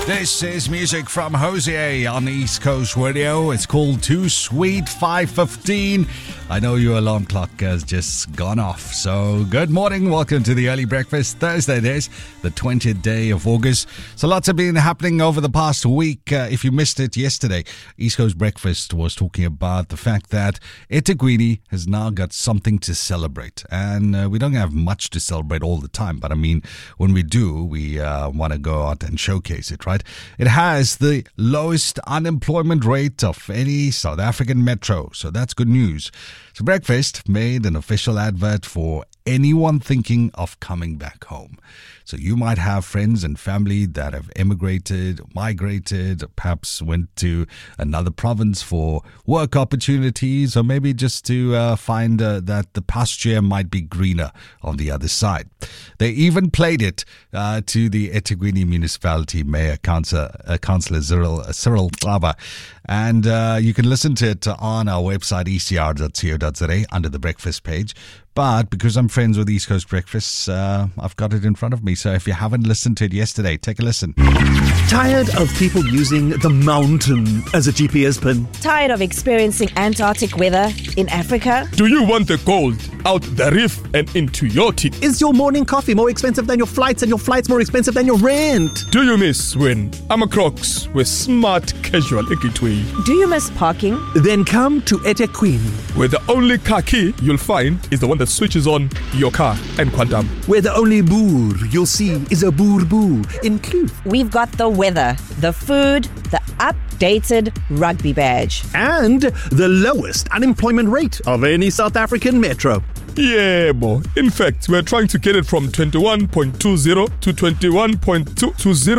This is music from Hosier on East Coast Radio. It's called Too Sweet, 5:15. I know your alarm clock has just gone off. So good morning. Welcome to the Early Breakfast. Thursday it is, the 20th day of August. So lots have been happening over the past week. If you missed it yesterday, East Coast Breakfast was talking about the fact that eThekwini has now got something to celebrate. And we don't have much to celebrate all the time. But I mean, when we do, we want to go out and showcase it, right? It has the lowest unemployment rate of any South African metro. So that's good news. So Breakfast made an official advert for anyone thinking of coming back home. So you might have friends and family that have emigrated, migrated, perhaps went to another province for work opportunities, or maybe just to find that the pasture might be greener on the other side. They even played it to the eThekwini Municipality Mayor, Councillor Cyril Xaba. And you can listen to it on our website, ecr.co.za, under the breakfast page. But because I'm friends with East Coast Breakfast, I've got it in front of me. So if you haven't listened to it yesterday, take a listen. Tired of people using the mountain as a GPS pin? Tired of experiencing Antarctic weather in Africa? Do you want the cold out the reef and into your teeth? Is your morning coffee more expensive than your flights and your flights more expensive than your rent? Do you miss when Crocs with smart casual equity? Do you miss parking? Then come to eThekwini, Where the only car key you'll find is the one that switches on your car and Quantum. where the only boer you'll see is a boer in Kloof. We've got the weather, the food, the updated rugby badge. And the lowest unemployment rate of any South African metro. Yeah, boy. In fact, we're trying to get it from 21.20 to 21.2 to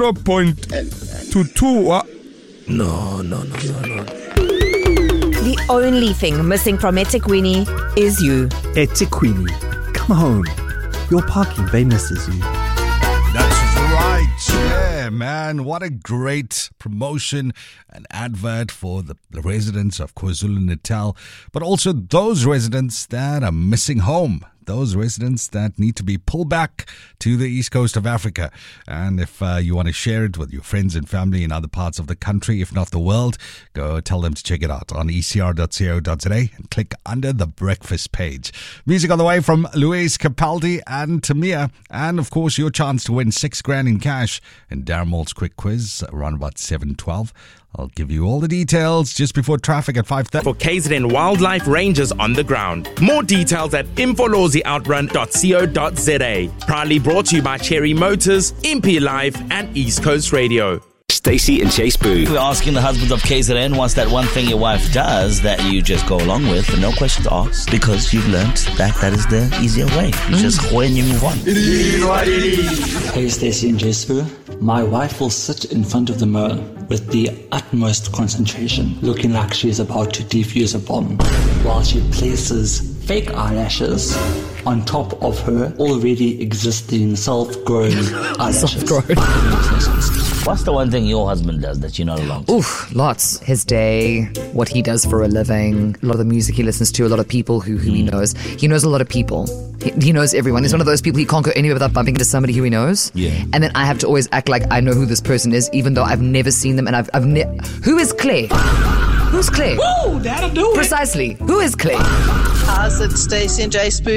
0.22. No. The only thing missing from eThekwini is you. eThekwini, come home. Your parking bay misses you. That's right. Yeah, man. What a great promotion and advert for the residents of KwaZulu-Natal, but also those residents that are missing home. Those residents that need to be pulled back to the east coast of Africa. And if you want to share it with your friends and family in other parts of the country, if not the world, go tell them to check it out on ecr.co.za and click under the breakfast page. Music on the way from Luis Capaldi and Tamia. And of course, your chance to win $6,000 in cash in Darren Mall's quick quiz around about 7:12. I'll give you all the details just before traffic at 5:30. For KZN Wildlife Rangers on the ground. More details at infolozioutrun.co.za. Proudly brought to you by Cherry Motors, MP Live and East Coast Radio. Stacey and Chase Boo. We're asking the husbands of KZN, what's that one thing your wife does that you just go along with and no questions asked, because you've learnt that is the easier way. You just when you move on. Hey Stacey and Chase Boo. My wife will sit in front of the mirror with the utmost concentration, looking like she's about to defuse a bomb, while she places fake eyelashes on top of her already existing self-grown eyelashes. What's the one thing your husband does that you're not along to? Oof, lots. His day, what he does for a living, a lot of the music he listens to, a lot of people who he knows. He knows a lot of people. He knows everyone. He's one of those people he can't go anywhere without bumping into somebody who he knows. Yeah. And then I have to always act like I know who this person is, even though I've never seen them. And who is Claire? Who's Claire? Ooh, that'll do it. Precisely. Who is Claire? How's it, Stacey and Jay Spoon?